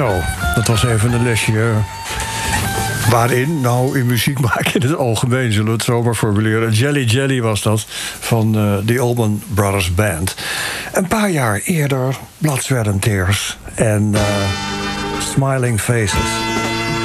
Zo, dat was even een lesje. Waarin? Nou, in muziek maken in het algemeen, zullen we het zo maar formuleren. Jelly Jelly was dat, van de Allman Brothers Band. Een paar jaar eerder, Blood, Sweat and Tears en Smiling Faces.